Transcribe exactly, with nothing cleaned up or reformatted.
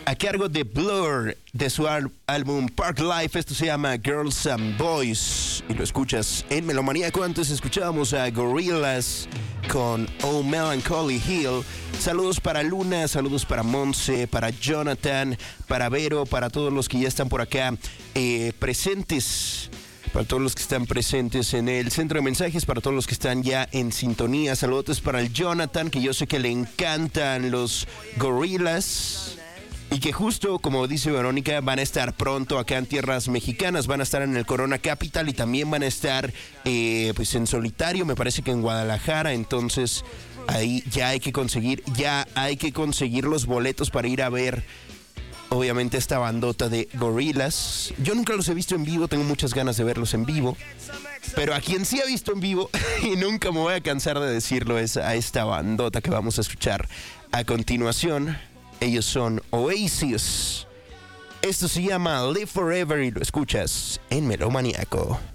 a cargo de Blur, de su al- álbum Park Life. Esto se llama Girls and Boys y lo escuchas en Melomaníaco. Antes escuchábamos a Gorillaz con Oh Melancholy Hill. Saludos para Luna, saludos para Monse, para Jonathan, para Vero, para todos los que ya están por acá eh, presentes. Para todos los que están presentes en el centro de mensajes, para todos los que están ya en sintonía. Saludos para el Jonathan, que yo sé que le encantan los Gorillaz. Y que justo, como dice Verónica, van a estar pronto acá en tierras mexicanas. Van a estar en el Corona Capital y también van a estar eh, pues en solitario, me parece que en Guadalajara. Entonces ahí ya hay que conseguir, ya hay que conseguir los boletos para ir a ver, obviamente, esta bandota de Gorillaz. Yo nunca los he visto en vivo, tengo muchas ganas de verlos en vivo. Pero a quien sí ha visto en vivo, y nunca me voy a cansar de decirlo, es a esta bandota que vamos a escuchar a continuación. Ellos son Oasis. Esto se llama Live Forever y lo escuchas en Melomaníaco.